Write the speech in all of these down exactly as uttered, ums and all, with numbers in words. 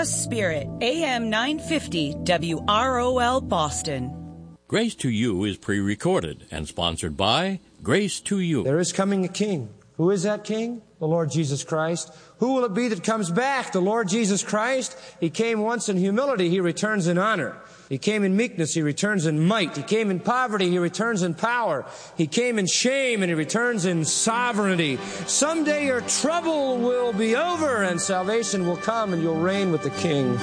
The Spirit, A M nine fifty, W R O L, Boston. Grace to You is pre-recorded and sponsored by Grace to You. There is coming a king. Who is that king? The Lord Jesus Christ. Who will it be that comes back? The Lord Jesus Christ. He came once in humility. He returns in honor. He came in meekness. He returns in might. He came in poverty. He returns in power. He came in shame and he returns in sovereignty. Someday your trouble will be over and salvation will come and you'll reign with the king.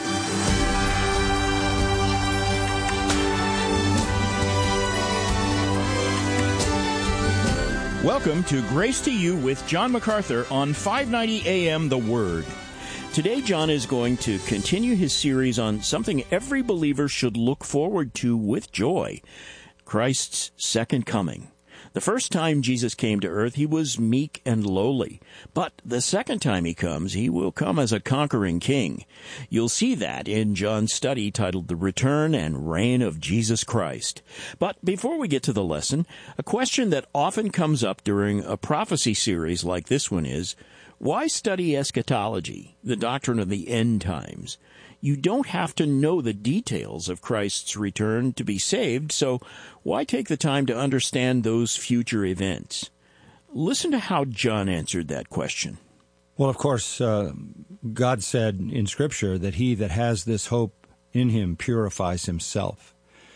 Welcome to Grace to You with John MacArthur on five ninety A M The Word. Today, John is going to continue his series on something every believer should look forward to with joy, Christ's second coming. The first time Jesus came to earth, he was meek and lowly. But the second time he comes, he will come as a conquering king. You'll see that in John's study titled The Return and Reign of Jesus Christ. But before we get to the lesson, a question that often comes up during a prophecy series like this one is, why study eschatology, the doctrine of the end times? You don't have to know the details of Christ's return to be saved, so why take the time to understand those future events? Listen to how John answered that question. Well, of course, uh, God said in Scripture that he that has this hope in him purifies himself.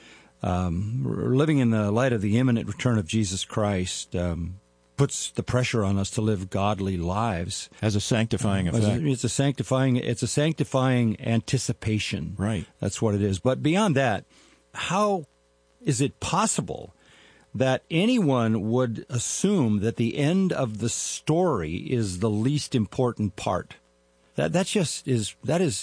Um, living in the light of the imminent return of Jesus Christ um, puts the pressure on us to live godly lives. As a sanctifying effect. It's a sanctifying, it's a sanctifying anticipation. Right. That's what it is. But beyond that, how is it possible that anyone would assume that the end of the story is the least important part? That that just is that is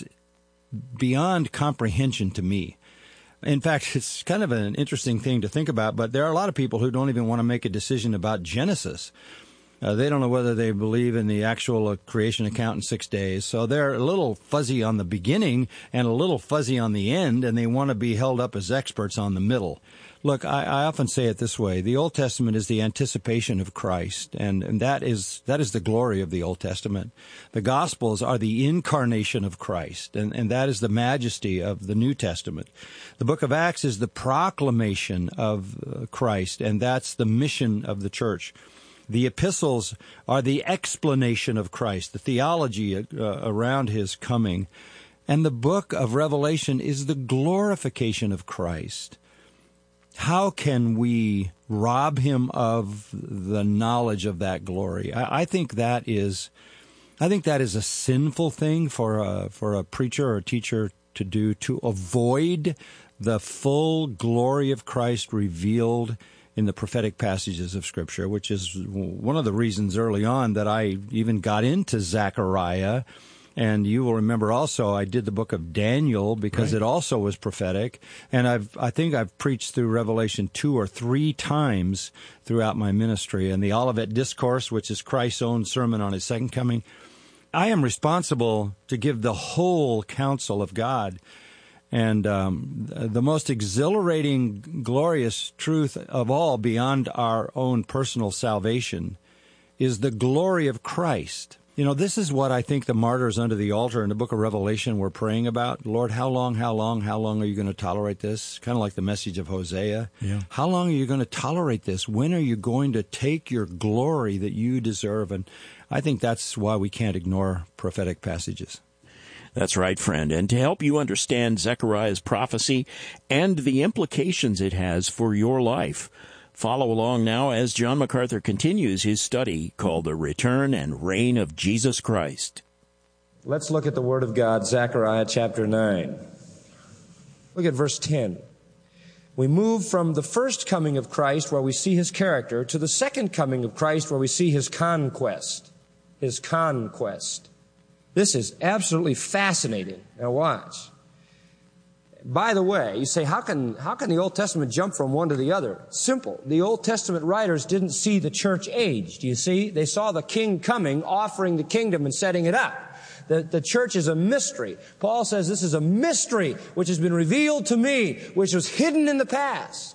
beyond comprehension to me. In fact, it's kind of an interesting thing to think about, but there are a lot of people who don't even want to make a decision about Genesis. Uh, they don't know whether they believe in the actual uh, creation account in six days. So they're a little fuzzy on the beginning and a little fuzzy on the end, and they want to be held up as experts on the middle. Look, I, I often say it this way. The Old Testament is the anticipation of Christ, and, and that is that is the glory of the Old Testament. The Gospels are the incarnation of Christ, and, and that is the majesty of the New Testament. The book of Acts is the proclamation of uh, Christ, and that's the mission of the church. The epistles are the explanation of Christ, the theology uh, around his coming. And the book of Revelation is the glorification of Christ. How can we rob him of the knowledge of that glory? I, I think that is, I think that is a sinful thing for a, for a preacher or a teacher to do, to avoid the full glory of Christ revealed in the prophetic passages of Scripture, which is one of the reasons early on that I even got into Zechariah. And you will remember also I did the book of Daniel because right. It also was prophetic. And I've I think I've preached through Revelation two or three times throughout my ministry. And the Olivet Discourse, which is Christ's own sermon on his second coming, I am responsible to give the whole counsel of God. And um, the most exhilarating, glorious truth of all beyond our own personal salvation is the glory of Christ. You know, this is what I think the martyrs under the altar in the book of Revelation were praying about. Lord, how long, how long, how long are you going to tolerate this? Kind of like the message of Hosea. Yeah. How long are you going to tolerate this? When are you going to take your glory that you deserve? And I think that's why we can't ignore prophetic passages. That's right, friend. And to help you understand Zechariah's prophecy and the implications it has for your life, follow along now as John MacArthur continues his study called The Return and Reign of Jesus Christ. Let's look at the Word of God, Zechariah chapter nine. Look at verse ten. We move from the first coming of Christ, where we see his character, to the second coming of Christ, where we see his conquest. His conquest. This is absolutely fascinating. Now watch. By the way, you say, how can, how can the Old Testament jump from one to the other? Simple. The Old Testament writers didn't see the church age. Do you see? They saw the king coming, offering the kingdom and setting it up. The, the church is a mystery. Paul says this is a mystery which has been revealed to me, which was hidden in the past.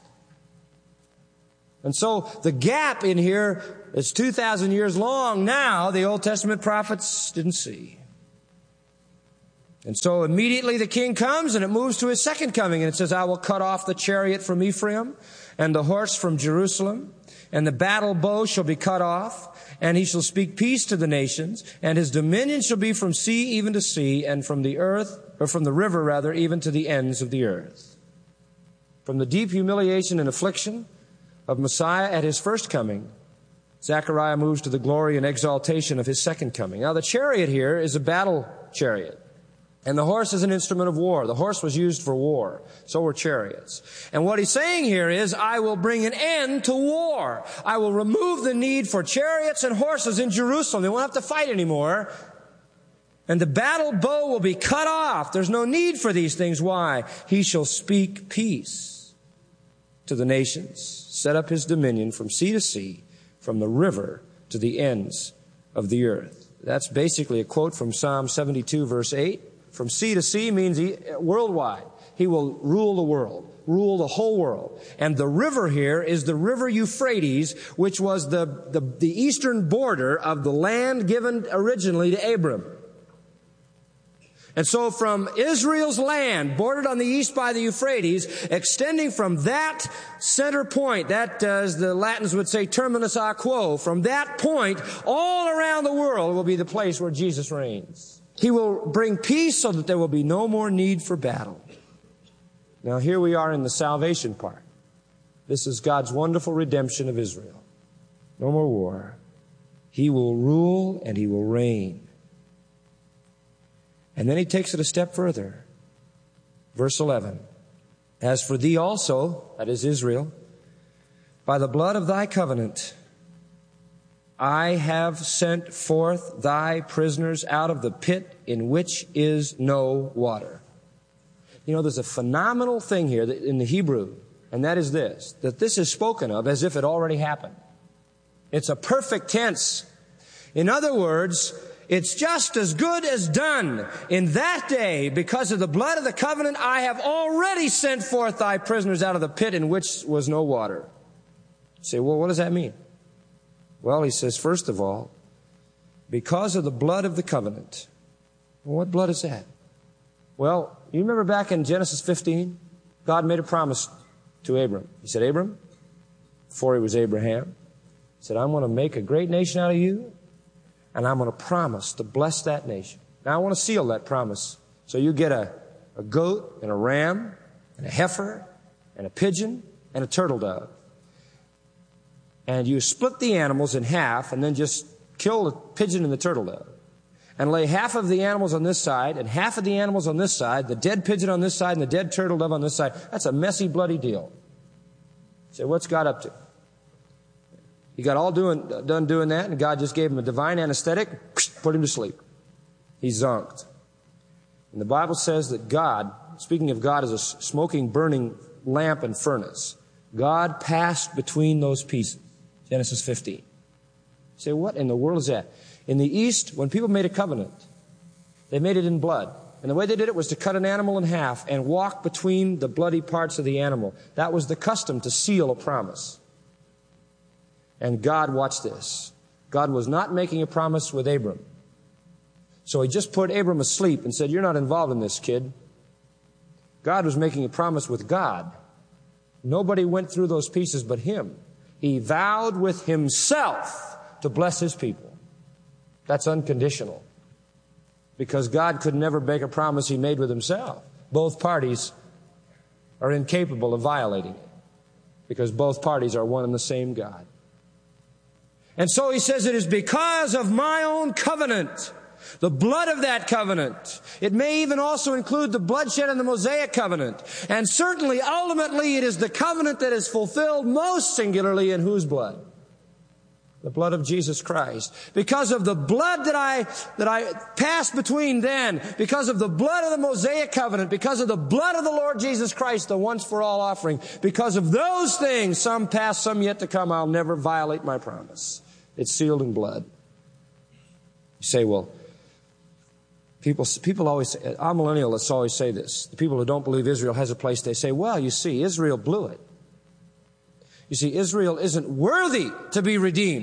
And so the gap in here is two thousand years long now the Old Testament prophets didn't see. And so immediately the king comes, and it moves to his second coming, and it says, I will cut off the chariot from Ephraim, and the horse from Jerusalem, and the battle bow shall be cut off, and he shall speak peace to the nations, and his dominion shall be from sea even to sea, and from the earth, or from the river rather, even to the ends of the earth. From the deep humiliation and affliction of Messiah at his first coming, Zechariah moves to the glory and exaltation of his second coming. Now the chariot here is a battle chariot. And the horse is an instrument of war. The horse was used for war. So were chariots. And what he's saying here is, I will bring an end to war. I will remove the need for chariots and horses in Jerusalem. They won't have to fight anymore. And the battle bow will be cut off. There's no need for these things. Why? He shall speak peace to the nations, set up his dominion from sea to sea, from the river to the ends of the earth. That's basically a quote from Psalm seventy-two, verse eight. From sea to sea means he, worldwide. He will rule the world, rule the whole world. And the river here is the river Euphrates, which was the, the, the eastern border of the land given originally to Abram. And so from Israel's land, bordered on the east by the Euphrates, extending from that center point, that, uh, as the Latins would say, terminus a quo, from that point, all around the world will be the place where Jesus reigns. He will bring peace so that there will be no more need for battle. Now here we are in the salvation part. This is God's wonderful redemption of Israel. No more war. He will rule and he will reign. And then he takes it a step further. Verse eleven. As for thee also, that is Israel, by the blood of thy covenant, I have sent forth thy prisoners out of the pit in which is no water. You know, there's a phenomenal thing here in the Hebrew, and that is this, that this is spoken of as if it already happened. It's a perfect tense. In other words, it's just as good as done. In that day, because of the blood of the covenant, I have already sent forth thy prisoners out of the pit in which was no water. You say, well, what does that mean? Well, he says, first of all, because of the blood of the covenant. Well, what blood is that? Well, you remember back in Genesis fifteen, God made a promise to Abram. He said, Abram, before he was Abraham, he said, I'm going to make a great nation out of you, and I'm going to promise to bless that nation. Now, I want to seal that promise. So you get a, a goat and a ram and a heifer and a pigeon and a turtle dove. And you split the animals in half and then just kill the pigeon and the turtle dove. And lay half of the animals on this side and half of the animals on this side, the dead pigeon on this side and the dead turtle dove on this side. That's a messy, bloody deal. You say, what's God up to? He got all doing, done doing that, and God just gave him a divine anesthetic, put him to sleep. He zonked. And the Bible says that God, speaking of God as a smoking, burning lamp and furnace, God passed between those pieces. Genesis fifteen. You say, what in the world is that? In the East, when people made a covenant, they made it in blood. And the way they did it was to cut an animal in half and walk between the bloody parts of the animal. That was the custom to seal a promise. And God, watch this. God was not making a promise with Abram. So he just put Abram asleep and said, you're not involved in this, kid. God was making a promise with God. Nobody went through those pieces but him. He vowed with himself to bless his people. That's unconditional. Because God could never break a promise he made with himself. Both parties are incapable of violating it. Because both parties are one and the same God. And so he says, it is because of my own covenant, the blood of that covenant. It may even also include the bloodshed in the Mosaic covenant. And certainly, ultimately, it is the covenant that is fulfilled most singularly in whose blood? The blood of Jesus Christ. Because of the blood that I, that I passed between then, because of the blood of the Mosaic covenant, because of the blood of the Lord Jesus Christ, the once for all offering, because of those things, some past, some yet to come, I'll never violate my promise. It's sealed in blood. You say, well, people, people always say, I'm millennialists always say this. The people who don't believe Israel has a place, they say, well, you see, Israel blew it. You see, Israel isn't worthy to be redeemed.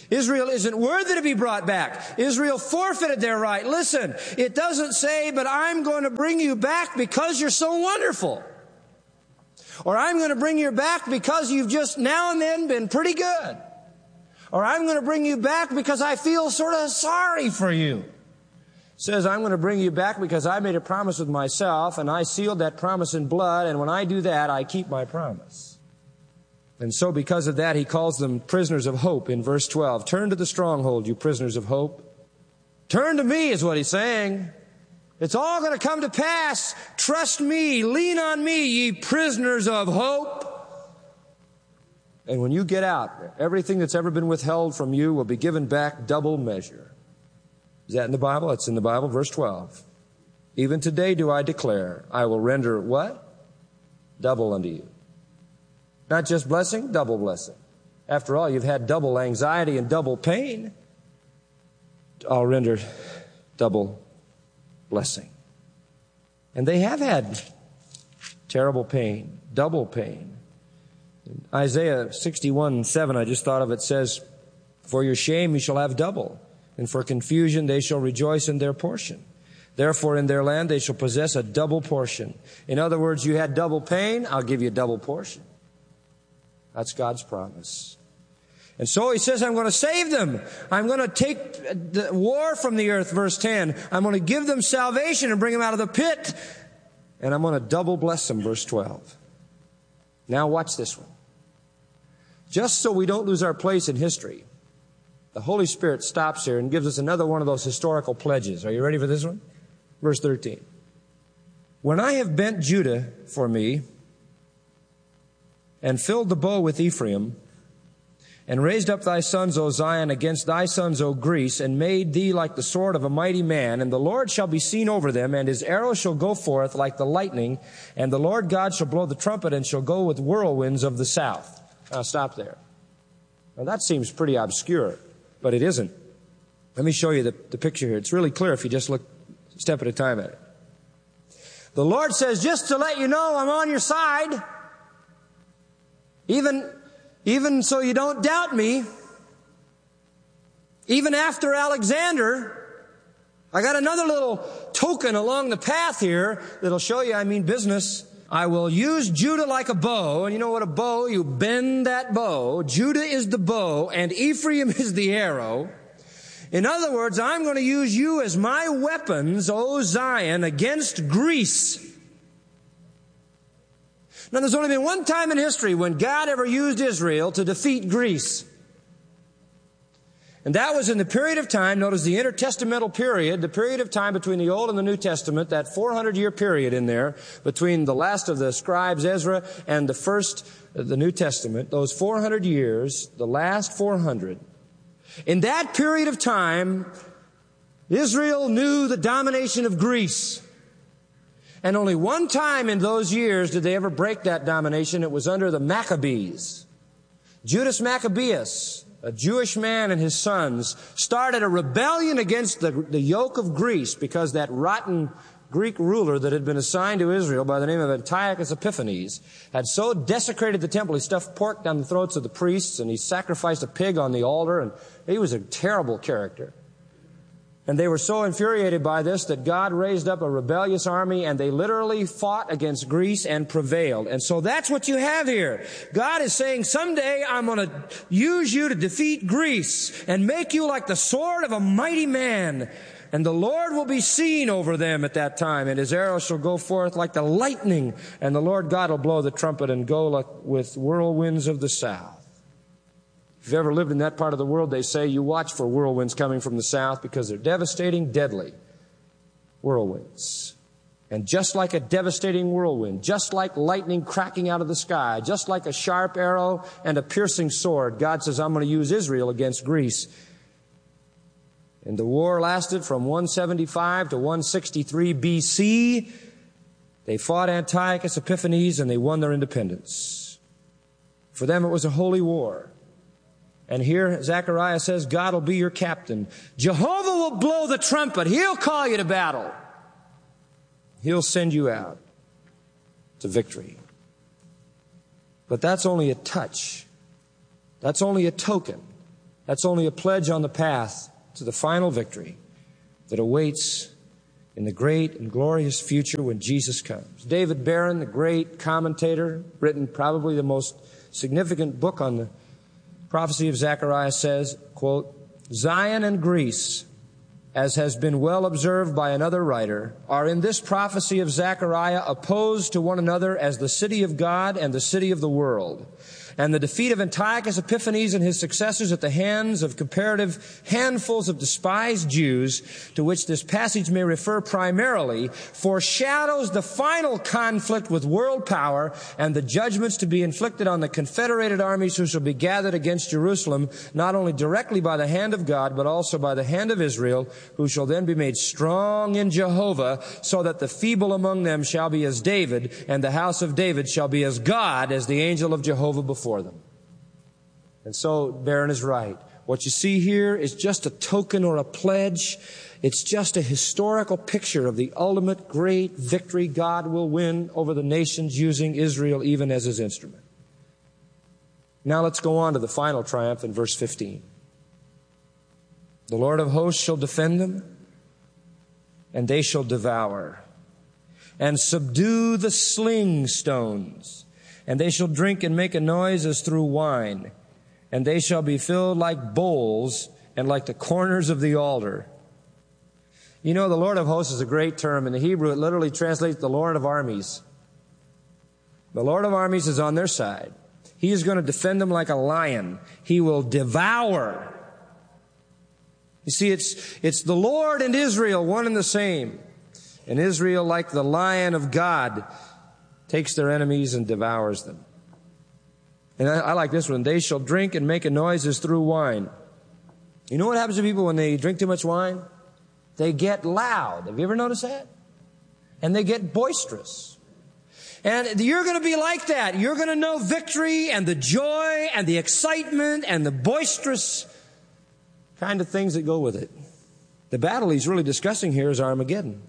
Israel isn't worthy to be brought back. Israel forfeited their right. Listen, it doesn't say, but I'm going to bring you back because you're so wonderful. Or I'm going to bring you back because you've just now and then been pretty good. Or I'm going to bring you back because I feel sort of sorry for you. It says, I'm going to bring you back because I made a promise with myself and I sealed that promise in blood, and when I do that, I keep my promise. And so because of that, he calls them prisoners of hope in verse twelve. Turn to the stronghold, you prisoners of hope. Turn to me is what he's saying. It's all going to come to pass. Trust me, lean on me, ye prisoners of hope. And when you get out, everything that's ever been withheld from you will be given back double measure. Is that in the Bible? It's in the Bible, verse twelve. Even today do I declare, I will render what? Double unto you. Not just blessing, double blessing. After all, you've had double anxiety and double pain. I'll render double blessing. And they have had terrible pain, double pain. Isaiah sixty-one seven, I just thought of it, says, for your shame you shall have double, and for confusion they shall rejoice in their portion. Therefore in their land they shall possess a double portion. In other words, you had double pain, I'll give you a double portion. That's God's promise. And so he says, I'm going to save them. I'm going to take the war from the earth, verse ten. I'm going to give them salvation and bring them out of the pit. And I'm going to double bless them, verse twelve. Now watch this one. Just so we don't lose our place in history, the Holy Spirit stops here and gives us another one of those historical pledges. Are you ready for this one? Verse thirteen. When I have bent Judah for me, and filled the bow with Ephraim, and raised up thy sons, O Zion, against thy sons, O Greece, and made thee like the sword of a mighty man, and the Lord shall be seen over them, and his arrow shall go forth like the lightning, and the Lord God shall blow the trumpet, and shall go with whirlwinds of the south. Now stop there. Now that seems pretty obscure, but it isn't. Let me show you the, the picture here. It's really clear if you just look a step at a time at it. The Lord says, just to let you know I'm on your side, even, even so you don't doubt me, even after Alexander, I got another little token along the path here that'll show you I mean business. I will use Judah like a bow, and you know what a bow, you bend that bow. Judah is the bow, and Ephraim is the arrow. In other words, I'm going to use you as my weapons, O Zion, against Greece. Now, there's only been one time in history when God ever used Israel to defeat Greece. And that was in the period of time, notice the intertestamental period, the period of time between the Old and the New Testament, that four hundred year period in there, between the last of the scribes, Ezra, and the first, the New Testament, those four hundred years, the last four hundred. In that period of time, Israel knew the domination of Greece. And only one time in those years did they ever break that domination. It was under the Maccabees. Judas Maccabeus, a Jewish man and his sons, started a rebellion against the, the yoke of Greece because that rotten Greek ruler that had been assigned to Israel by the name of Antiochus Epiphanes had so desecrated the temple. He stuffed pork down the throats of the priests, and he sacrificed a pig on the altar, and he was a terrible character. And they were so infuriated by this that God raised up a rebellious army, and they literally fought against Greece and prevailed. And so that's what you have here. God is saying, someday I'm going to use you to defeat Greece and make you like the sword of a mighty man. And the Lord will be seen over them at that time, and his arrow shall go forth like the lightning, and the Lord God will blow the trumpet and go like with whirlwinds of the south. If you've ever lived in that part of the world, they say you watch for whirlwinds coming from the south because they're devastating, deadly whirlwinds. And just like a devastating whirlwind, just like lightning cracking out of the sky, just like a sharp arrow and a piercing sword, God says, I'm going to use Israel against Greece. And the war lasted from one seventy-five to one sixty-three B C. They fought Antiochus Epiphanes and they won their independence. For them it was a holy war. And here Zechariah says, God will be your captain. Jehovah will blow the trumpet. He'll call you to battle. He'll send you out to victory. But that's only a touch. That's only a token That's only a pledge on the path to the final victory that awaits in the great and glorious future when Jesus comes. David Barron, the great commentator, written probably the most significant book on the prophecy of Zechariah, says, quote, Zion and Greece, as has been well observed by another writer, are in this prophecy of Zechariah opposed to one another as the city of God and the city of the world. And the defeat of Antiochus Epiphanes and his successors at the hands of comparative handfuls of despised Jews, to which this passage may refer primarily, foreshadows the final conflict with world power and the judgments to be inflicted on the confederated armies who shall be gathered against Jerusalem, not only directly by the hand of God, but also by the hand of Israel, who shall then be made strong in Jehovah, so that the feeble among them shall be as David, and the house of David shall be as God, as the angel of Jehovah before them. And so Barron is right. What you see here is just a token or a pledge. It's just a historical picture of the ultimate great victory God will win over the nations, using Israel even as his instrument. Now let's go on to the final triumph in verse fifteen. The Lord of hosts shall defend them, and they shall devour, and subdue the sling stones. And they shall drink and make a noise as through wine. And they shall be filled like bowls and like the corners of the altar. You know, the Lord of hosts is a great term. In the Hebrew, it literally translates the Lord of armies. The Lord of armies is on their side. He is going to defend them like a lion. He will devour. You see, it's, it's the Lord and Israel, one and the same. And Israel, like the lion of God, takes their enemies and devours them. And I, I like this one. They shall drink and make a noise as through wine. You know what happens to people when they drink too much wine? They get loud. Have you ever noticed that? And they get boisterous. And you're going to be like that. You're going to know victory and the joy and the excitement and the boisterous kind of things that go with it. The battle he's really discussing here is Armageddon.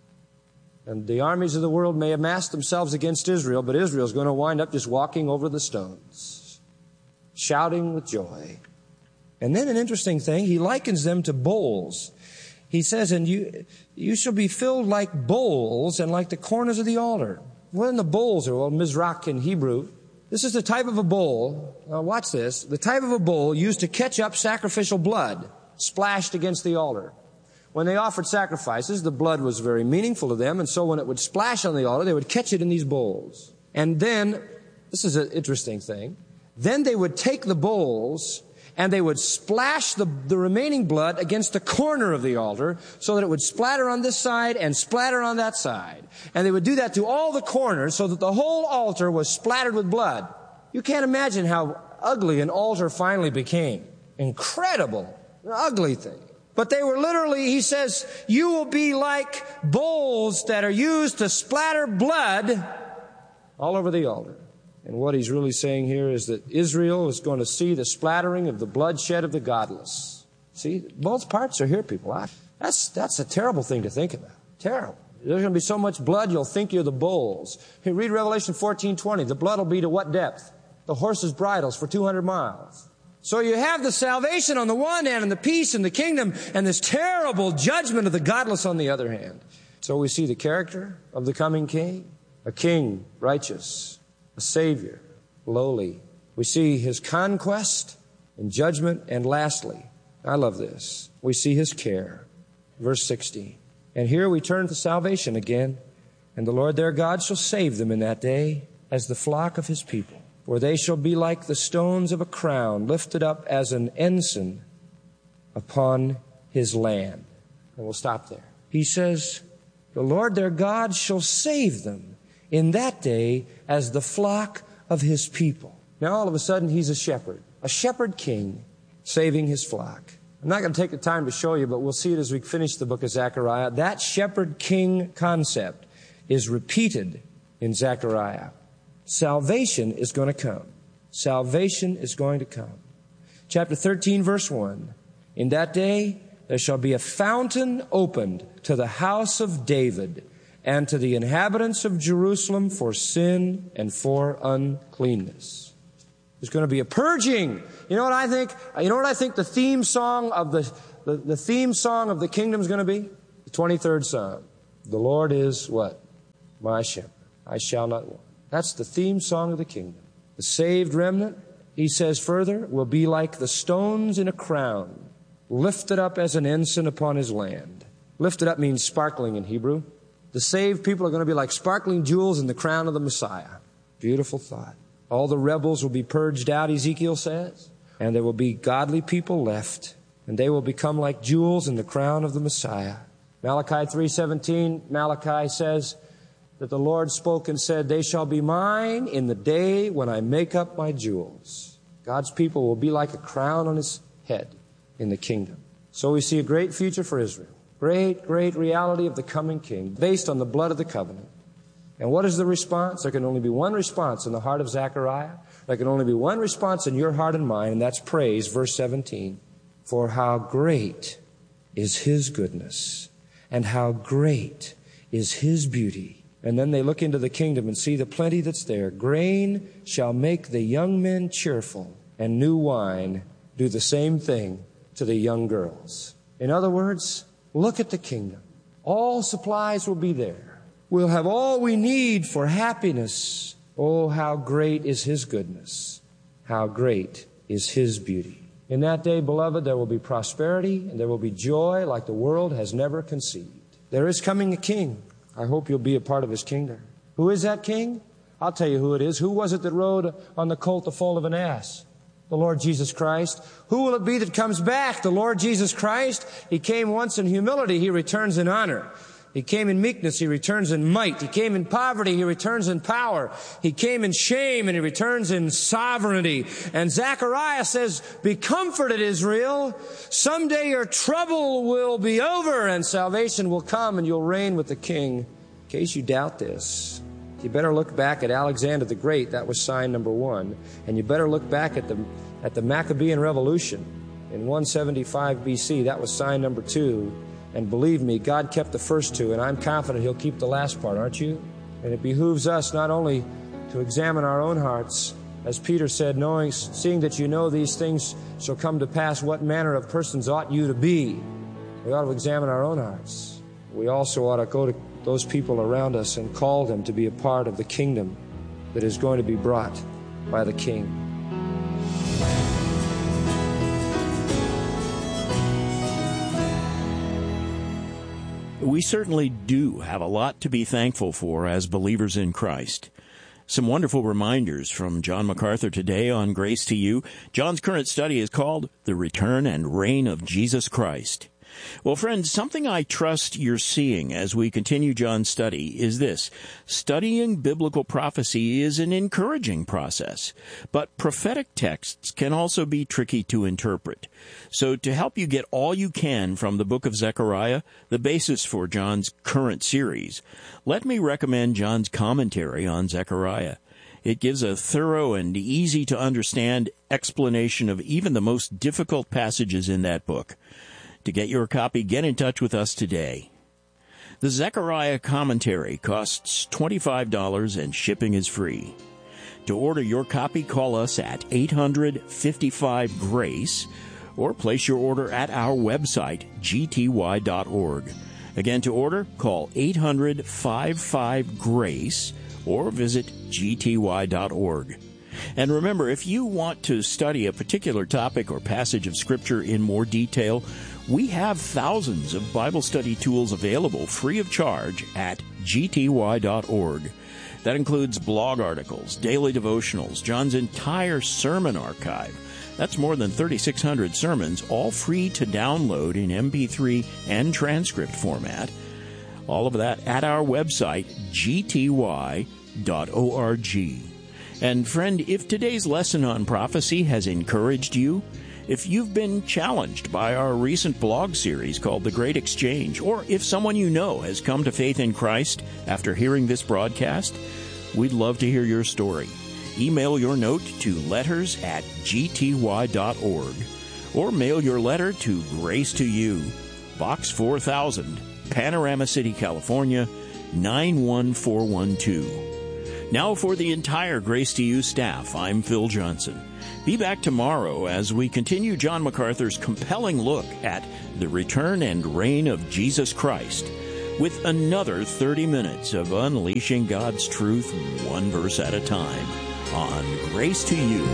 And the armies of the world may amass themselves against Israel, but Israel's going to wind up just walking over the stones, shouting with joy. And then an interesting thing, he likens them to bowls. He says, and you, you shall be filled like bowls and like the corners of the altar. What in the bowls are? Well, mizrach in Hebrew. This is the type of a bowl. Now watch this. The type of a bowl used to catch up sacrificial blood splashed against the altar. When they offered sacrifices, the blood was very meaningful to them, and so when it would splash on the altar, they would catch it in these bowls. And then, this is an interesting thing, then they would take the bowls and they would splash the, the remaining blood against the corner of the altar so that it would splatter on this side and splatter on that side. And they would do that to all the corners so that the whole altar was splattered with blood. You can't imagine how ugly an altar finally became. Incredible, an ugly thing. But they were literally, he says, you will be like bowls that are used to splatter blood all over the altar. And what he's really saying here is that Israel is going to see the splattering of the bloodshed of the godless. See, both parts are here, people. That's, that's a terrible thing to think about. Terrible. There's going to be so much blood, you'll think you're the bowls. Hey, read Revelation fourteen twenty. The blood will be to what depth? The horses' bridles for two hundred miles. So you have the salvation on the one hand and the peace and the kingdom and this terrible judgment of the godless on the other hand. So we see the character of the coming king, a king righteous, a savior lowly. We see his conquest and judgment, and lastly, I love this, we see his care. Verse sixteen. And here we turn to salvation again. And the Lord their God shall save them in that day as the flock of his people. For they shall be like the stones of a crown, lifted up as an ensign upon his land. And we'll stop there. He says, the Lord their God shall save them in that day as the flock of his people. Now all of a sudden he's a shepherd, a shepherd king saving his flock. I'm not going to take the time to show you, but we'll see it as we finish the book of Zechariah. That shepherd king concept is repeated in Zechariah. Salvation is going to come. Salvation is going to come. Chapter thirteen, verse one. In that day there shall be a fountain opened to the house of David and to the inhabitants of Jerusalem for sin and for uncleanness. There's going to be a purging. You know what I think? You know what I think the theme song of the, the, the theme song of the kingdom is going to be? The twenty-third Psalm. The Lord is what? My shepherd. I shall not want. That's the theme song of the kingdom. The saved remnant, he says further, will be like the stones in a crown, lifted up as an ensign upon his land. Lifted up means sparkling in Hebrew. The saved people are going to be like sparkling jewels in the crown of the Messiah. Beautiful thought. All the rebels will be purged out, Ezekiel says, and there will be godly people left, and they will become like jewels in the crown of the Messiah. Malachi three seventeen, Malachi says that the Lord spoke and said, they shall be mine in the day when I make up my jewels. God's people will be like a crown on his head in the kingdom. So we see a great future for Israel. Great, great reality of the coming king based on the blood of the covenant. And what is the response? There can only be one response in the heart of Zechariah. There can only be one response in your heart and mine, and that's praise, verse seventeen. For how great is his goodness, and how great is his beauty. And then they look into the kingdom and see the plenty that's there. Grain shall make the young men cheerful, and new wine do the same thing to the young girls. In other words, look at the kingdom. All supplies will be there. We'll have all we need for happiness. Oh, how great is his goodness. How great is his beauty. In that day, beloved, there will be prosperity and there will be joy like the world has never conceived. There is coming a king. I hope you'll be a part of his kingdom. Who is that king? I'll tell you who it is. Who was it that rode on the colt the foal of an ass? The Lord Jesus Christ. Who will it be that comes back? The Lord Jesus Christ. He came once in humility. He returns in honor. He came in meekness, he returns in might. He came in poverty, he returns in power. He came in shame, and he returns in sovereignty. And Zechariah says, be comforted, Israel. Someday your trouble will be over, and salvation will come, and you'll reign with the king. In case you doubt this, you better look back at Alexander the Great. That was sign number one. And you better look back at the, at the Maccabean Revolution in one seventy-five B C. That was sign number two. And believe me, God kept the first two, and I'm confident he'll keep the last part, aren't you? And it behooves us not only to examine our own hearts, as Peter said, knowing, seeing that you know these things shall come to pass, what manner of persons ought you to be? We ought to examine our own hearts. We also ought to go to those people around us and call them to be a part of the kingdom that is going to be brought by the King. We certainly do have a lot to be thankful for as believers in Christ. Some wonderful reminders from John MacArthur today on Grace to You. John's current study is called The Return and Reign of Jesus Christ. Well, friends, something I trust you're seeing as we continue John's study is this. Studying biblical prophecy is an encouraging process, but prophetic texts can also be tricky to interpret. So to help you get all you can from the book of Zechariah, the basis for John's current series, let me recommend John's commentary on Zechariah. It gives a thorough and easy-to-understand explanation of even the most difficult passages in that book. To get your copy, get in touch with us today. The Zechariah commentary costs twenty-five dollars and shipping is free. To order your copy, call us at eight hundred, fifty-five, GRACE or place your order at our website, g t y dot org. Again, to order, call eight hundred, fifty-five, GRACE or visit g t y dot org. And remember, if you want to study a particular topic or passage of Scripture in more detail, we have thousands of Bible study tools available free of charge at g t y dot org. That includes blog articles, daily devotionals, John's entire sermon archive. That's more than thirty-six hundred sermons, all free to download in M P three and transcript format. All of that at our website, g t y dot org. And friend, if today's lesson on prophecy has encouraged you, if you've been challenged by our recent blog series called The Great Exchange, or if someone you know has come to faith in Christ after hearing this broadcast, we'd love to hear your story. Email your note to letters at g t y dot org or mail your letter to Grace to You, Box four thousand, Panorama City, California, nine one four one two. Now for the entire Grace to You staff, I'm Phil Johnson. Be back tomorrow as we continue John MacArthur's compelling look at the return and reign of Jesus Christ with another thirty minutes of unleashing God's truth one verse at a time on Grace to You.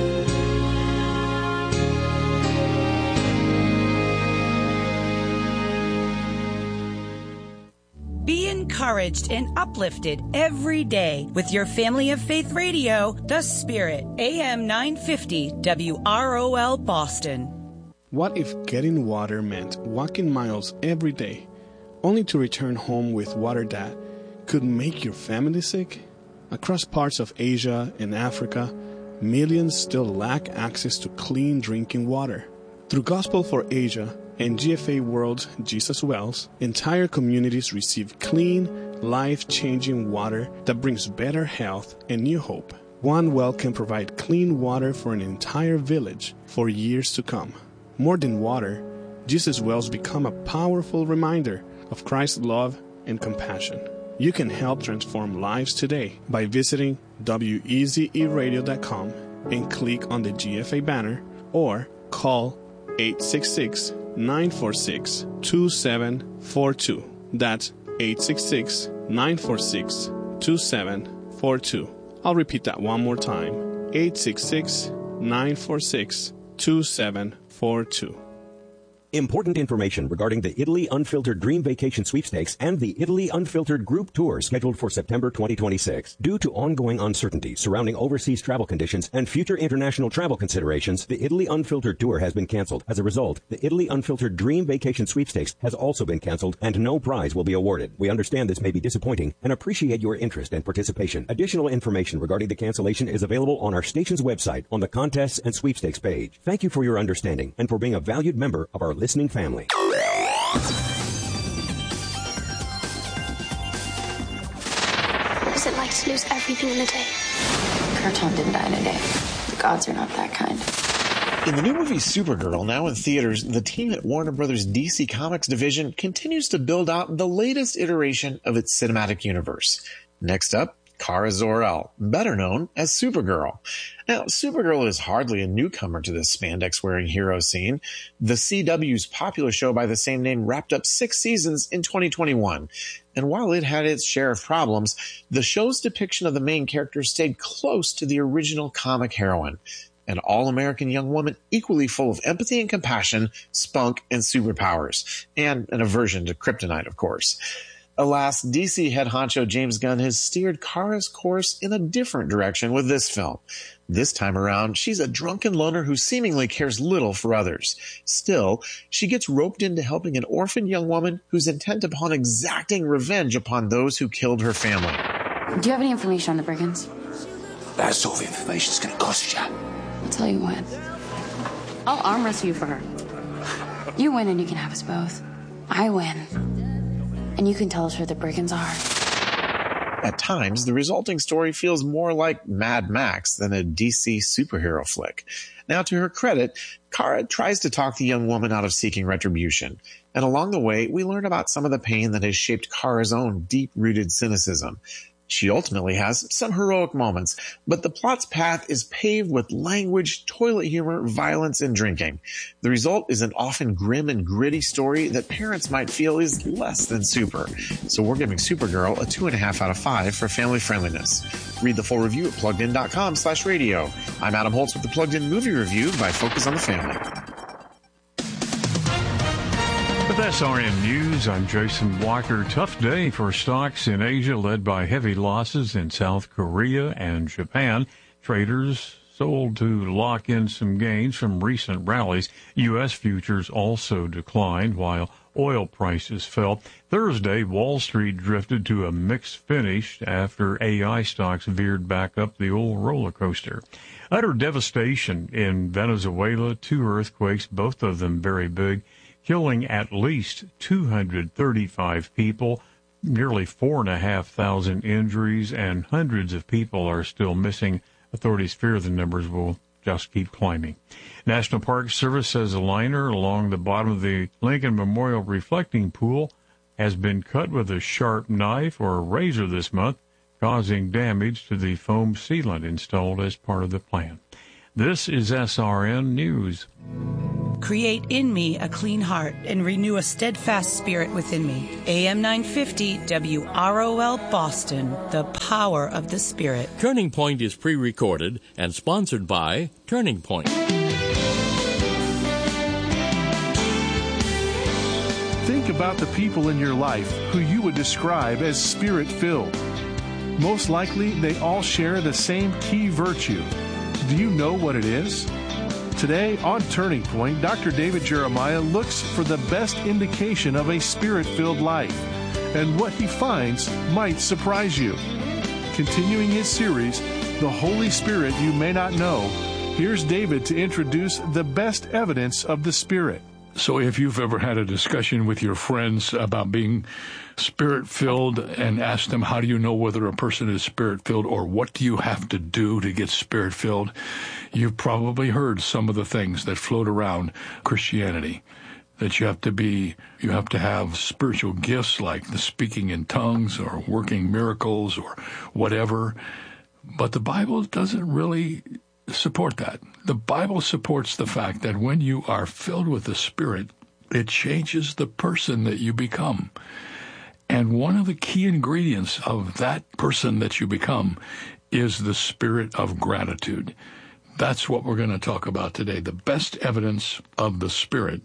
Be encouraged and uplifted every day with your Family of Faith Radio, The Spirit, A M nine fifty W R O L Boston. What if getting water meant walking miles every day, only to return home with water that could make your family sick? Across parts of Asia and Africa, millions still lack access to clean drinking water. Through Gospel for Asia and G F A World's Jesus Wells, entire communities receive clean, life-changing water that brings better health and new hope. One well can provide clean water for an entire village for years to come. More than water, Jesus Wells become a powerful reminder of Christ's love and compassion. You can help transform lives today by visiting W E Z E radio dot com and click on the G F A banner or call eight six six, nine four six, two seven four two. That's eight six six, nine four six, two seven four two. I'll repeat that one more time. eight six six, nine four six, two seven four two. Important information regarding the Italy Unfiltered Dream Vacation Sweepstakes and the Italy Unfiltered Group Tour scheduled for September twenty twenty-six. Due to ongoing uncertainty surrounding overseas travel conditions and future international travel considerations, the Italy Unfiltered Tour has been canceled. As a result, the Italy Unfiltered Dream Vacation Sweepstakes has also been canceled and no prize will be awarded. We understand this may be disappointing and appreciate your interest and participation. Additional information regarding the cancellation is available on our station's website on the Contests and Sweepstakes page. Thank you for your understanding and for being a valued member of our listening family. What is it like to lose everything in a day? Kurton didn't die in a day. The gods are not that kind. In the new movie Supergirl, now in theaters, the team at Warner Brothers' D C Comics division continues to build out the latest iteration of its cinematic universe. Next up, Kara Zor-El, better known as Supergirl. Now, Supergirl is hardly a newcomer to the spandex-wearing hero scene. The C W's popular show by the same name wrapped up six seasons in twenty twenty-one. And while it had its share of problems, the show's depiction of the main character stayed close to the original comic heroine. An all-American young woman equally full of empathy and compassion, spunk, and superpowers. And an aversion to kryptonite, of course. Alas, D C head honcho James Gunn has steered Kara's course in a different direction with this film. This time around, she's a drunken loner who seemingly cares little for others. Still, she gets roped into helping an orphaned young woman who's intent upon exacting revenge upon those who killed her family. Do you have any information on the brigands? That sort of information's gonna cost you. I'll tell you what. I'll arm wrestle you for her. You win and you can have us both. I win. And you can tell us where the brigands are. At times, the resulting story feels more like Mad Max than a D C superhero flick. Now, to her credit, Kara tries to talk the young woman out of seeking retribution. And along the way, we learn about some of the pain that has shaped Kara's own deep-rooted cynicism. She ultimately has some heroic moments, but the plot's path is paved with language, toilet humor, violence, and drinking. The result is an often grim and gritty story that parents might feel is less than super. So we're giving Supergirl a two and a half out of five for family friendliness. Read the full review at plugged in dot com slash radio. I'm Adam Holtz with the Plugged In Movie Review by Focus on the Family. With S R N News, I'm Jason Walker. Tough day for stocks in Asia, led by heavy losses in South Korea and Japan. Traders sold to lock in some gains from recent rallies. U S futures also declined, while oil prices fell. Thursday, Wall Street drifted to a mixed finish after A I stocks veered back up the old roller coaster. Utter devastation in Venezuela, two earthquakes, both of them very big, killing at least two hundred thirty-five people, nearly four thousand five hundred injuries, and hundreds of people are still missing. Authorities fear the numbers will just keep climbing. National Park Service says a liner along the bottom of the Lincoln Memorial reflecting pool has been cut with a sharp knife or a razor this month, causing damage to the foam sealant installed as part of the plan. This is S R N News. Create in me a clean heart and renew a steadfast spirit within me. A M nine fifty W R O L Boston, the power of the Spirit. Turning Point is pre-recorded and sponsored by Turning Point. Think about the people in your life who you would describe as Spirit-filled. Most likely, they all share the same key virtue. Do you know what it is? Today on Turning Point, Doctor David Jeremiah looks for the best indication of a Spirit-filled life, and what he finds might surprise you. Continuing his series, The Holy Spirit You May Not Know, here's David to introduce the best evidence of the Spirit. So if you've ever had a discussion with your friends about being Spirit-filled and asked them, how do you know whether a person is Spirit-filled, or what do you have to do to get Spirit-filled, you've probably heard some of the things that float around Christianity. That you have to be, you have to have spiritual gifts like the speaking in tongues or working miracles or whatever. But the Bible doesn't really support that. The Bible supports the fact that when you are filled with the Spirit, it changes the person that you become. And one of the key ingredients of that person that you become is the spirit of gratitude. That's what we're going to talk about today. The best evidence of the Spirit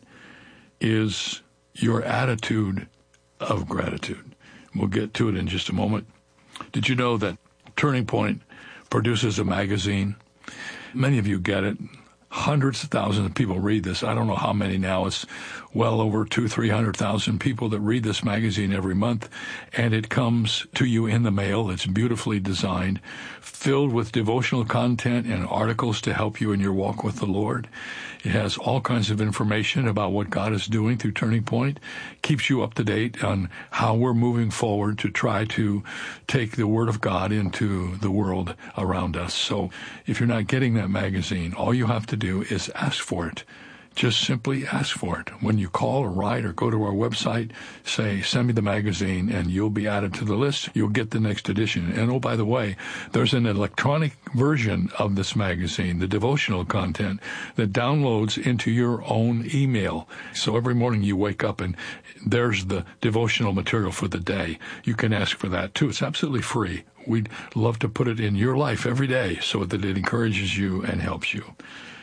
is your attitude of gratitude. We'll get to it in just a moment. Did you know that Turning Point produces a magazine? Many of you get it. Hundreds of thousands of people read this. I don't know how many now. It's well over two, three hundred thousand people that read this magazine every month, and it comes to you in the mail. It's beautifully designed, filled with devotional content and articles to help you in your walk with the Lord. It has all kinds of information about what God is doing through Turning Point, keeps you up to date on how we're moving forward to try to take the Word of God into the world around us. So if you're not getting that magazine, all you have to do is ask for it. Just simply ask for it. When you call or write or go to our website, say, send me the magazine, and you'll be added to the list. You'll get the next edition. And oh, by the way, there's an electronic version of this magazine, the devotional content, that downloads into your own email. So every morning you wake up and there's the devotional material for the day. You can ask for that too. It's absolutely free. We'd love to put it in your life every day so that it encourages you and helps you.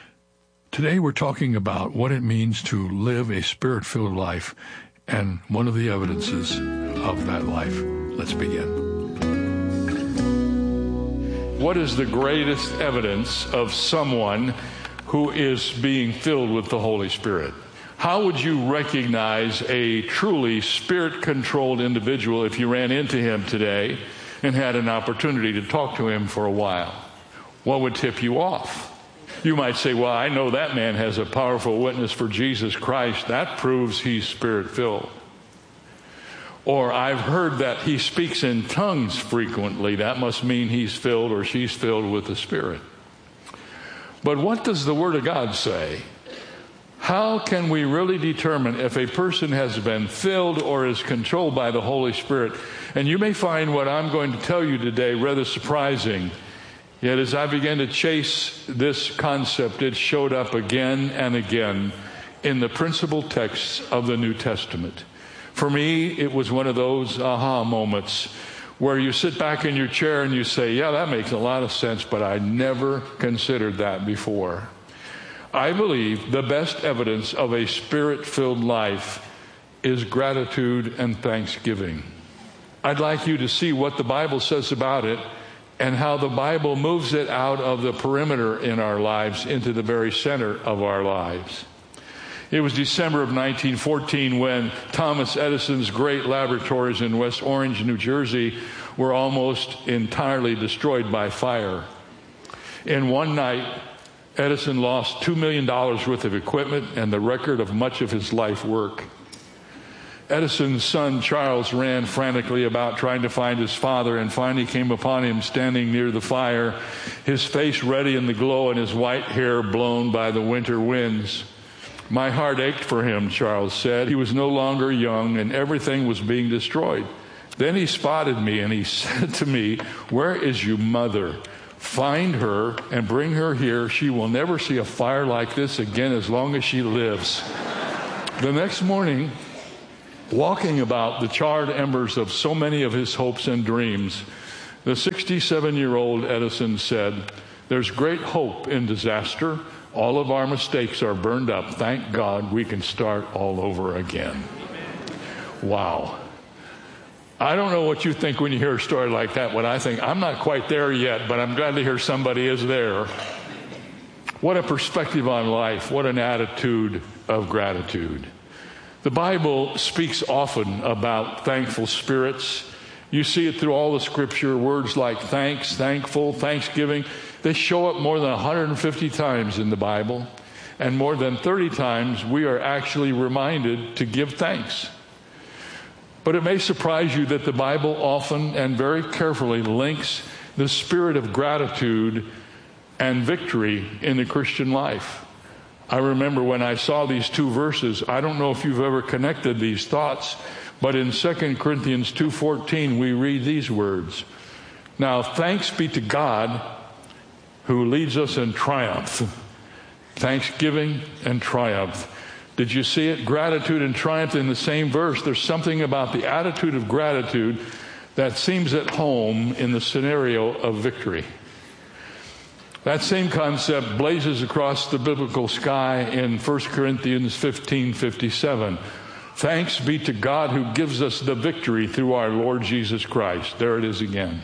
Today we're talking about what it means to live a Spirit-filled life and one of the evidences of that life. Let's begin. What is the greatest evidence of someone who is being filled with the Holy Spirit? How would you recognize a truly Spirit-controlled individual if you ran into him today and had an opportunity to talk to him for a while? What would tip you off? You might say, well, I know that man has a powerful witness for Jesus Christ. That proves he's Spirit-filled. Or I've heard that he speaks in tongues frequently. That must mean he's filled or she's filled with the Spirit. But what does the Word of God say? How can we really determine if a person has been filled or is controlled by the Holy Spirit? And you may find what I'm going to tell you today rather surprising. Yet as I began to chase this concept, it showed up again and again in the principal texts of the New Testament. For me, it was one of those aha moments where you sit back in your chair and you say, yeah, that makes a lot of sense, but I never considered that before. I believe the best evidence of a Spirit-filled life is gratitude and thanksgiving. I'd like you to see what the Bible says about it, and how the Bible moves it out of the perimeter in our lives into the very center of our lives. It was December of nineteen fourteen when Thomas Edison's great laboratories in West Orange, New Jersey, were almost entirely destroyed by fire. In one night, Edison lost two million dollars worth of equipment and the record of much of his life work. Edison's son, Charles, ran frantically about trying to find his father and finally came upon him standing near the fire, his face ready in the glow and his white hair blown by the winter winds. My heart ached for him, Charles said. He was no longer young and everything was being destroyed. Then he spotted me and he said to me, where is your mother? find her and bring her here. She will never see a fire like this again as long as she lives. The next morning, walking about the charred embers of so many of his hopes and dreams, the sixty-seven-year-old Edison said, "There's great hope in disaster. All of our mistakes are burned up. Thank God we can start all over again." Wow. I don't know what you think when you hear a story like that. What I think, I'm not quite there yet, but I'm glad to hear somebody is there. What a perspective on life. What an attitude of gratitude. The Bible speaks often about thankful spirits. You see it through all the scripture. Words like thanks, thankful, thanksgiving. They show up more than one hundred fifty times in the Bible. And more than thirty times we are actually reminded to give thanks. But it may surprise you that the Bible often and very carefully links the spirit of gratitude and victory in the Christian life. I remember when I saw these two verses, I don't know if you've ever connected these thoughts, but in Second Corinthians two fourteen we read these words, "Now thanks be to God who leads us in triumph." Thanksgiving and triumph. Did you see it? Gratitude and triumph in the same verse. There's something about the attitude of gratitude that seems at home in the scenario of victory. That same concept blazes across the biblical sky in First Corinthians fifteen fifty-seven. Thanks be to God who gives us the victory through our Lord Jesus Christ. There it is again.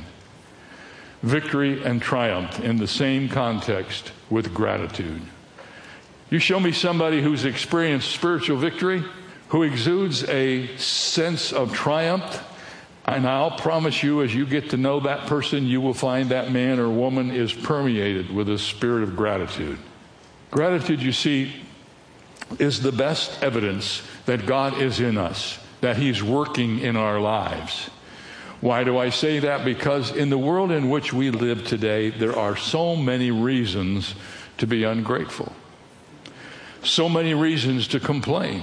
Victory and triumph in the same context with gratitude. You show me somebody who's experienced spiritual victory, who exudes a sense of triumph, and I'll promise you, as you get to know that person, you will find that man or woman is permeated with a spirit of gratitude. Gratitude, you see, is the best evidence that God is in us, that He's working in our lives. Why do I say that? Because in the world in which we live today, there are so many reasons to be ungrateful. So many reasons to complain.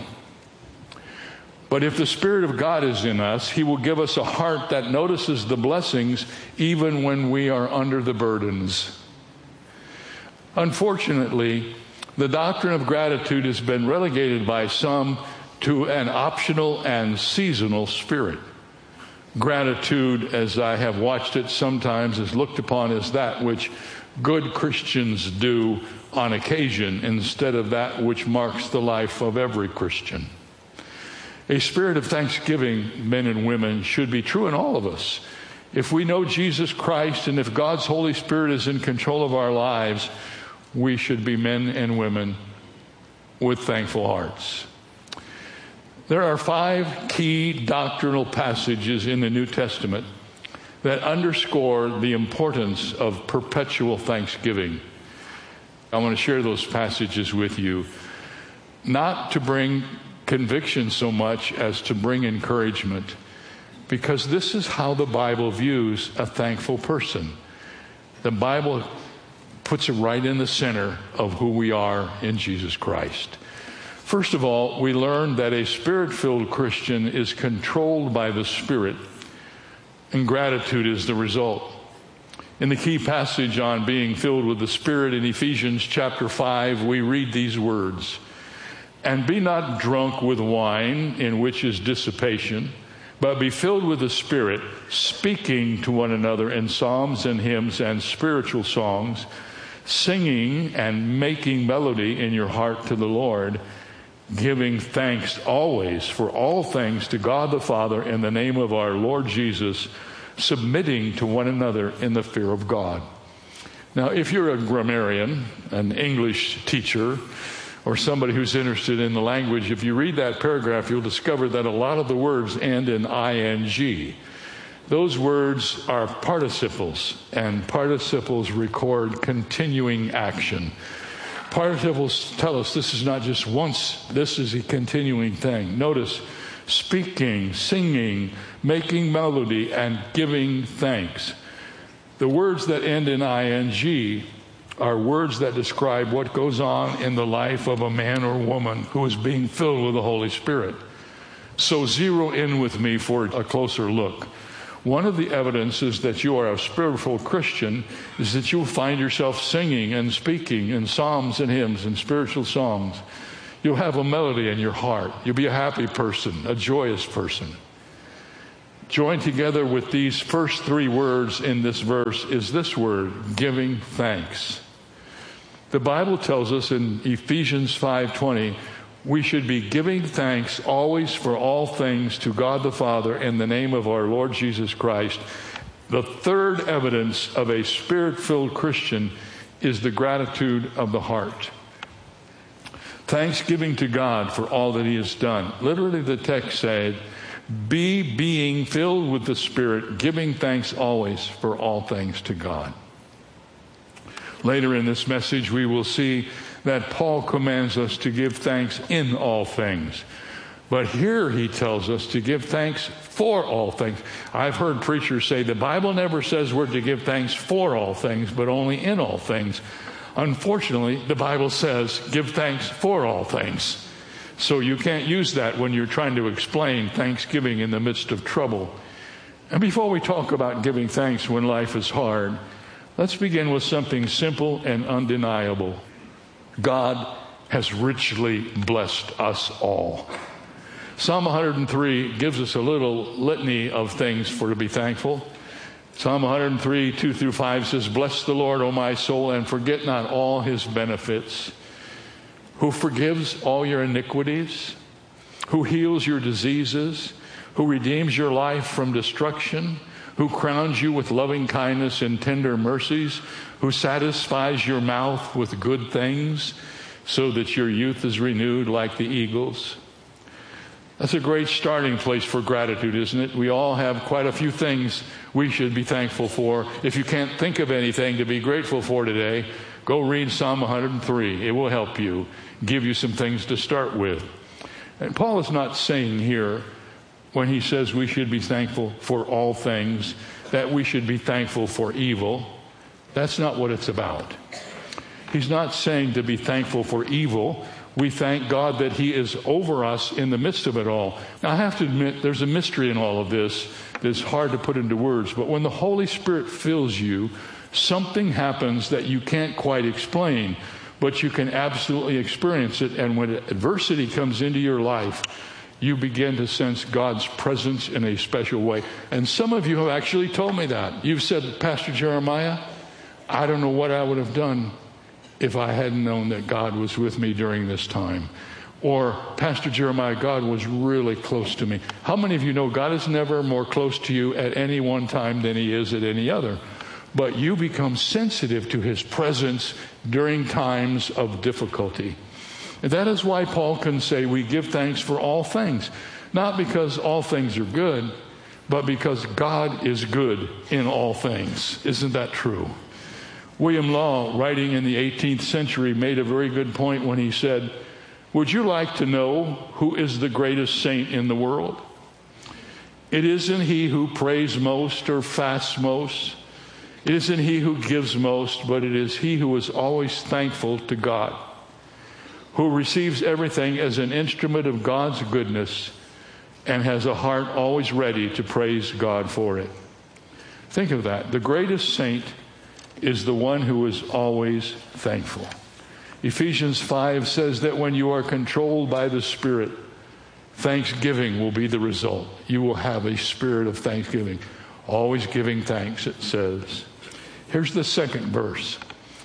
But if the Spirit of God is in us, He will give us a heart that notices the blessings even when we are under the burdens. Unfortunately, the doctrine of gratitude has been relegated by some to an optional and seasonal spirit. Gratitude, as I have watched it sometimes, is looked upon as that which good Christians do on occasion instead of that which marks the life of every Christian. A spirit of thanksgiving, men and women, should be true in all of us. If we know Jesus Christ and if God's Holy Spirit is in control of our lives, we should be men and women with thankful hearts. There are five key doctrinal passages in the New Testament that underscore the importance of perpetual thanksgiving. I want to share those passages with you, not to bring conviction so much as to bring encouragement, because this is how the Bible views a thankful person. The Bible puts it right in the center of who we are in Jesus Christ. First of all, we learn that a Spirit-filled Christian is controlled by the Spirit, and gratitude is the result. In the key passage on being filled with the Spirit in Ephesians chapter five, we read these words, "And be not drunk with wine, in which is dissipation, but be filled with the Spirit, speaking to one another in psalms and hymns and spiritual songs, singing and making melody in your heart to the Lord, giving thanks always for all things to God the Father in the name of our Lord Jesus, submitting to one another in the fear of God." Now, if you're a grammarian, an English teacher, or somebody who's interested in the language, if you read that paragraph, you'll discover that a lot of the words end in ing. Those words are participles, and participles record continuing action. Participles tell us this is not just once, this is a continuing thing. Notice, speaking, singing, making melody, and giving thanks. The words that end in ing are words that describe what goes on in the life of a man or woman who is being filled with the Holy Spirit. So zero in with me for a closer look. One of the evidences that you are a spiritual Christian is that you'll find yourself singing and speaking in psalms and hymns and spiritual songs. You'll have a melody in your heart. You'll be a happy person, a joyous person. Joined together with these first three words in this verse is this word, giving thanks. The Bible tells us in Ephesians five twenty, we should be giving thanks always for all things to God the Father in the name of our Lord Jesus Christ. The third evidence of a Spirit-filled Christian is the gratitude of the heart. Thanksgiving to God for all that He has done. Literally, the text said, be being filled with the Spirit, giving thanks always for all things to God. Later in this message, we will see that Paul commands us to give thanks in all things. But here he tells us to give thanks for all things. I've heard preachers say the Bible never says we're to give thanks for all things, but only in all things. Unfortunately, the Bible says give thanks for all things. So you can't use that when you're trying to explain thanksgiving in the midst of trouble. And before we talk about giving thanks when life is hard, let's begin with something simple and undeniable. God has richly blessed us all. Psalm one hundred three gives us a little litany of things for to be thankful. Psalm one hundred three, two through five says, bless the Lord, O my soul, and forget not all His benefits, who forgives all your iniquities, who heals your diseases, who redeems your life from destruction, who crowns you with loving kindness and tender mercies, who satisfies your mouth with good things, so that your youth is renewed like the eagles. That's a great starting place for gratitude, isn't it? We all have quite a few things we should be thankful for. If you can't think of anything to be grateful for today, go read Psalm one hundred three. It will help you, give you some things to start with. And Paul is not saying here, when he says we should be thankful for all things, that we should be thankful for evil. That's not what it's about. He's not saying to be thankful for evil. We thank God that He is over us in the midst of it all. Now, I have to admit, there's a mystery in all of this that's hard to put into words. But when the Holy Spirit fills you, something happens that you can't quite explain, but you can absolutely experience it. And when adversity comes into your life, you begin to sense God's presence in a special way. And some of you have actually told me that. You've said, Pastor Jeremiah, I don't know what I would have done if I hadn't known that God was with me during this time. Or, Pastor Jeremiah, God was really close to me. How many of you know God is never more close to you at any one time than He is at any other? But you become sensitive to His presence during times of difficulty. And that is why Paul can say we give thanks for all things. Not because all things are good, but because God is good in all things. Isn't that true? William Law, writing in the eighteenth century, made a very good point when he said, would you like to know who is the greatest saint in the world? It isn't he who prays most or fasts most. It isn't he who gives most, but it is he who is always thankful to God, who receives everything as an instrument of God's goodness and has a heart always ready to praise God for it. Think of that. The greatest saint is the one who is always thankful. Ephesians five says that when you are controlled by the Spirit, thanksgiving will be the result. You will have a spirit of thanksgiving. Always giving thanks, it says. Here's the second verse.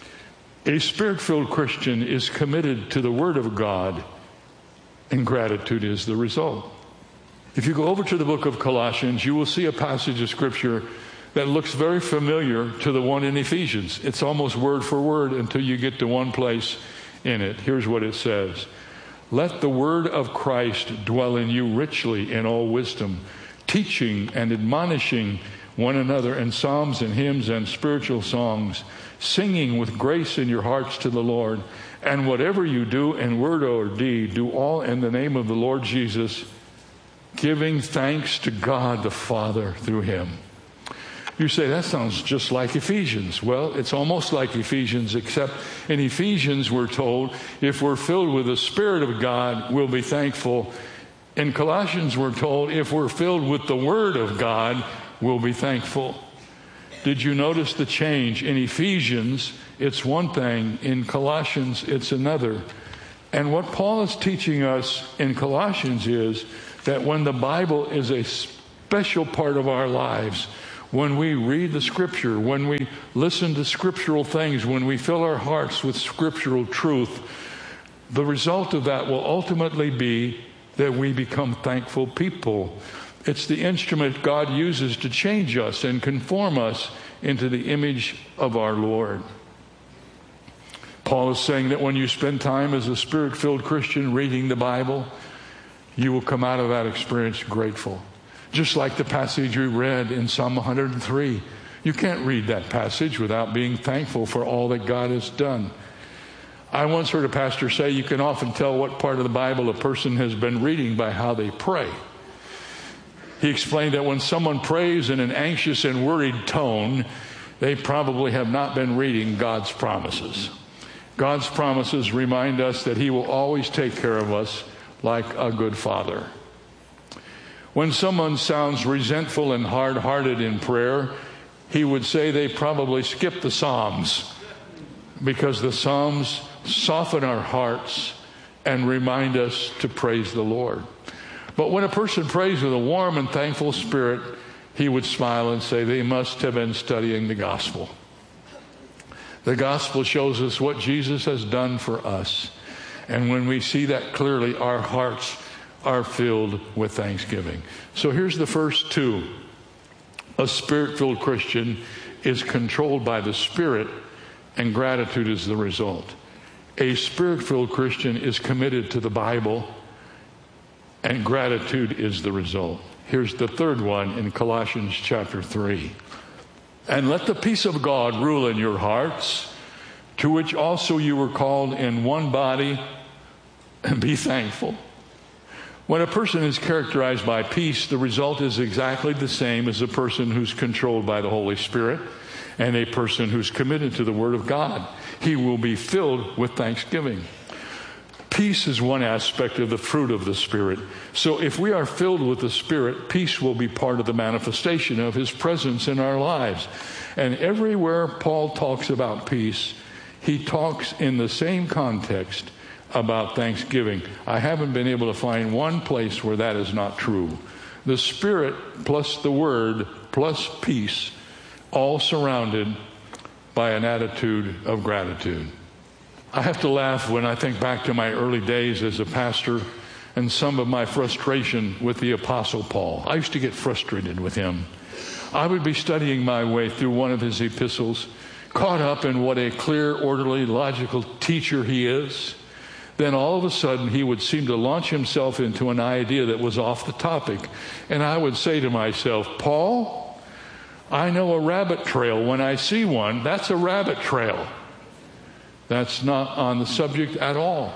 A Spirit-filled Christian is committed to the Word of God, and gratitude is the result. If you go over to the book of Colossians, you will see a passage of Scripture that looks very familiar to the one in Ephesians. It's almost word for word until you get to one place in it. Here's what it says. Let the word of Christ dwell in you richly in all wisdom, teaching and admonishing one another in psalms and hymns and spiritual songs, singing with grace in your hearts to the Lord. And whatever you do in word or deed, do all in the name of the Lord Jesus, giving thanks to God the Father through Him. You say, that sounds just like Ephesians. Well, it's almost like Ephesians, except in Ephesians we're told if we're filled with the Spirit of God, we'll be thankful. In Colossians we're told if we're filled with the Word of God, will be thankful. Did you notice the change? In Ephesians, it's one thing. In Colossians, it's another. And what Paul is teaching us in Colossians is that when the Bible is a special part of our lives, when we read the Scripture, when we listen to scriptural things, when we fill our hearts with scriptural truth, the result of that will ultimately be that we become thankful people. It's the instrument God uses to change us and conform us into the image of our Lord. Paul is saying that when you spend time as a Spirit-filled Christian reading the Bible, you will come out of that experience grateful. Just like the passage we read in Psalm one hundred three. You can't read that passage without being thankful for all that God has done. I once heard a pastor say you can often tell what part of the Bible a person has been reading by how they pray. He explained that when someone prays in an anxious and worried tone, they probably have not been reading God's promises. God's promises remind us that He will always take care of us like a good father. When someone sounds resentful and hard-hearted in prayer, he would say they probably skipped the Psalms, because the Psalms soften our hearts and remind us to praise the Lord. But when a person prays with a warm and thankful spirit, he would smile and say they must have been studying the gospel. The gospel shows us what Jesus has done for us. And when we see that clearly, our hearts are filled with thanksgiving. So here's the first two. A Spirit-filled Christian is controlled by the Spirit, and gratitude is the result. A Spirit-filled Christian is committed to the Bible, and gratitude is the result. Here's the third one in Colossians chapter three. And let the peace of God rule in your hearts, to which also you were called in one body, and be thankful. When a person is characterized by peace, the result is exactly the same as a person who's controlled by the Holy Spirit and a person who's committed to the Word of God. He will be filled with thanksgiving. Peace is one aspect of the fruit of the Spirit. So if we are filled with the Spirit, peace will be part of the manifestation of His presence in our lives. And everywhere Paul talks about peace, he talks in the same context about thanksgiving. I haven't been able to find one place where that is not true. The Spirit plus the Word plus peace, all surrounded by an attitude of gratitude. I have to laugh when I think back to my early days as a pastor and some of my frustration with the Apostle Paul. I used to get frustrated with him. I would be studying my way through one of his epistles, caught up in what a clear, orderly, logical teacher he is. Then all of a sudden he would seem to launch himself into an idea that was off the topic. And I would say to myself, Paul, I know a rabbit trail when I see one. That's a rabbit trail. That's not on the subject at all.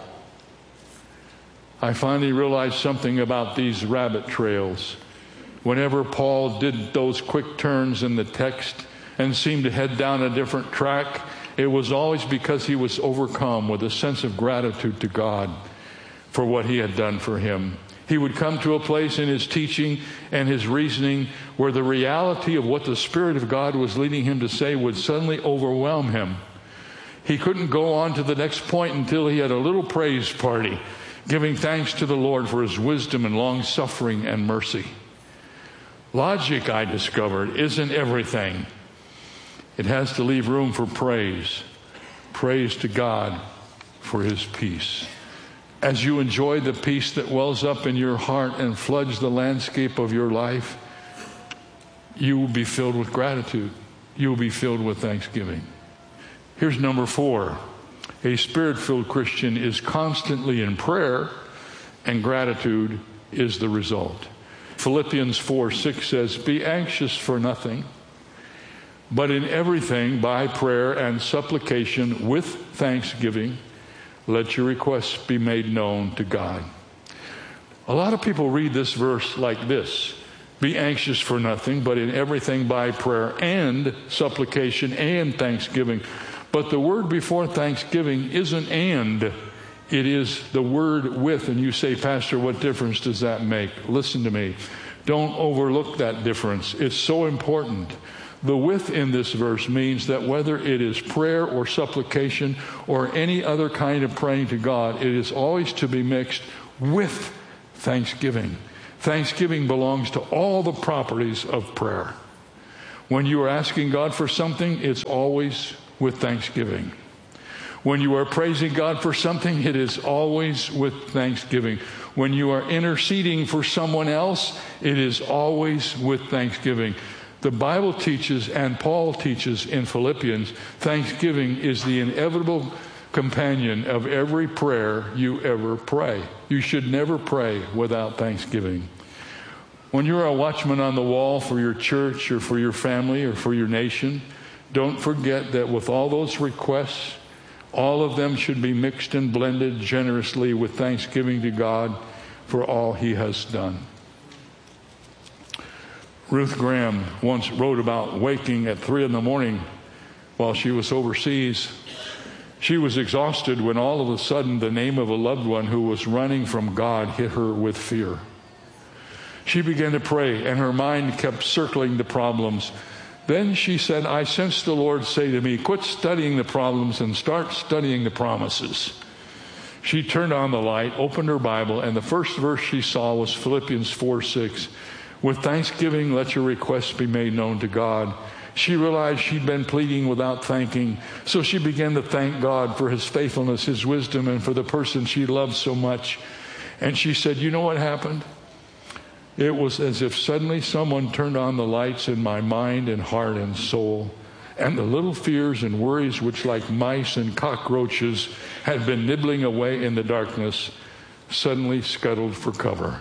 I finally realized something about these rabbit trails. Whenever Paul did those quick turns in the text and seemed to head down a different track, it was always because he was overcome with a sense of gratitude to God for what He had done for him. He would come to a place in his teaching and his reasoning where the reality of what the Spirit of God was leading him to say would suddenly overwhelm him. He couldn't go on to the next point until he had a little praise party, giving thanks to the Lord for His wisdom and long-suffering and mercy. Logic, I discovered, isn't everything. It has to leave room for praise. Praise to God for His peace. As you enjoy the peace that wells up in your heart and floods the landscape of your life, you will be filled with gratitude. You will be filled with thanksgiving. Here's number four. A Spirit-filled Christian is constantly in prayer, and gratitude is the result. Philippians four six says, be anxious for nothing, but in everything by prayer and supplication with thanksgiving, let your requests be made known to God. A lot of people read this verse like this. Be anxious for nothing, but in everything by prayer and supplication and thanksgiving. But the word before thanksgiving isn't and. It is the word with. And you say, Pastor, what difference does that make? Listen to me. Don't overlook that difference. It's so important. The with in this verse means that whether it is prayer or supplication or any other kind of praying to God, it is always to be mixed with thanksgiving. Thanksgiving belongs to all the properties of prayer. When you are asking God for something, it's always with thanksgiving. When you are praising God for something, it is always with thanksgiving. When you are interceding for someone else, it is always with thanksgiving. The Bible teaches, and Paul teaches in Philippians, thanksgiving is the inevitable companion of every prayer you ever pray. You should never pray without thanksgiving. When you're a watchman on the wall for your church or for your family or for your nation, don't forget that with all those requests, all of them should be mixed and blended generously with thanksgiving to God for all He has done. Ruth Graham once wrote about waking at three in the morning while she was overseas. She was exhausted when all of a sudden the name of a loved one who was running from God hit her with fear. She began to pray, and her mind kept circling the problems. Then she said, I sensed the Lord say to me, quit studying the problems and start studying the promises. She turned on the light, opened her Bible, and the first verse she saw was Philippians four six. With thanksgiving, let your requests be made known to God. She realized she'd been pleading without thanking, so she began to thank God for His faithfulness, His wisdom, and for the person she loved so much. And she said, you know what happened? It was as if suddenly someone turned on the lights in my mind and heart and soul, and the little fears and worries which like mice and cockroaches had been nibbling away in the darkness suddenly scuttled for cover.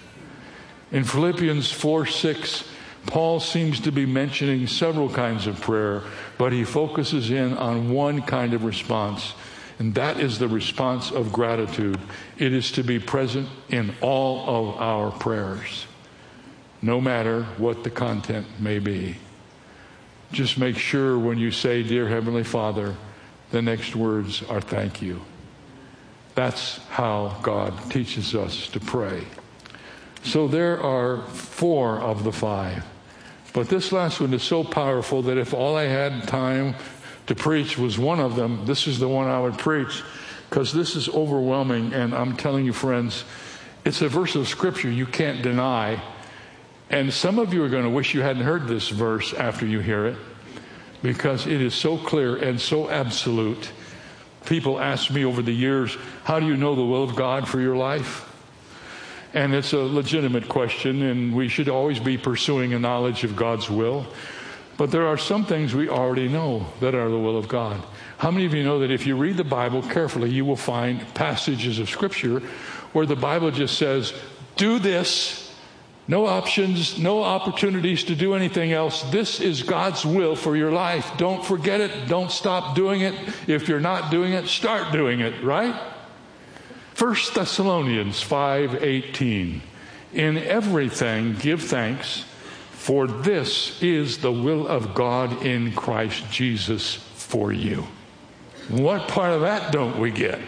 In Philippians four six, Paul seems to be mentioning several kinds of prayer, but he focuses in on one kind of response, and that is the response of gratitude. It is to be present in all of our prayers, no matter what the content may be. Just make sure when you say, Dear Heavenly Father, the next words are thank you. That's how God teaches us to pray. So there are four of the five. But this last one is so powerful that if all I had time to preach was one of them, this is the one I would preach, because this is overwhelming. And I'm telling you, friends, it's a verse of Scripture you can't deny. And some of you are going to wish you hadn't heard this verse after you hear it, because it is so clear and so absolute. People ask me over the years, how do you know the will of God for your life? And it's a legitimate question, and we should always be pursuing a knowledge of God's will. But there are some things we already know that are the will of God. How many of you know that if you read the Bible carefully, you will find passages of Scripture where the Bible just says, do this, no options, no opportunities to do anything else. This is God's will for your life. Don't forget it. Don't stop doing it. If you're not doing it, start doing it, right? First Thessalonians five eighteen. In everything give thanks, for this is the will of God in Christ Jesus for you. What part of that don't we get?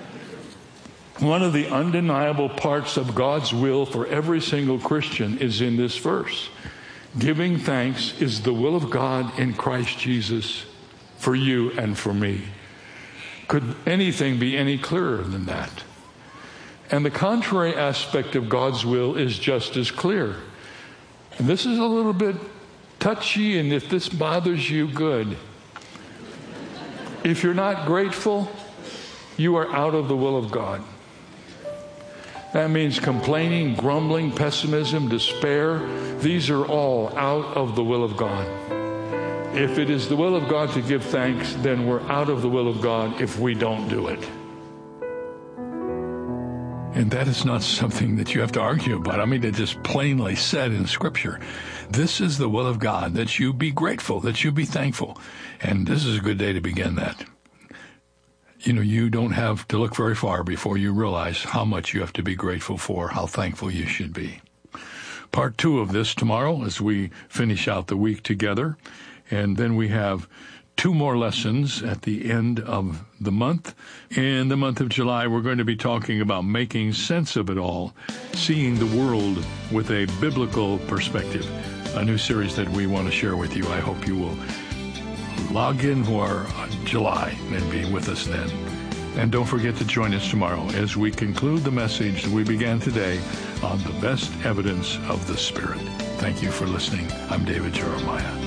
One of the undeniable parts of God's will for every single Christian is in this verse. Giving thanks is the will of God in Christ Jesus for you and for me. Could anything be any clearer than that? And the contrary aspect of God's will is just as clear. And this is a little bit touchy, and if this bothers you, good. If you're not grateful, you are out of the will of God. That means complaining, grumbling, pessimism, despair. These are all out of the will of God. If it is the will of God to give thanks, then we're out of the will of God if we don't do it. And that is not something that you have to argue about. I mean, it is plainly said in Scripture. This is the will of God, that you be grateful, that you be thankful. And this is a good day to begin that. You know, you don't have to look very far before you realize how much you have to be grateful for, how thankful you should be. Part two of this tomorrow as we finish out the week together. And then we have two more lessons at the end of the month. In the month of July, we're going to be talking about making sense of it all, seeing the world with a biblical perspective, a new series that we want to share with you. I hope you will log in for July and be with us then. And don't forget to join us tomorrow as we conclude the message that we began today on the best evidence of the Spirit. Thank you for listening. I'm David Jeremiah.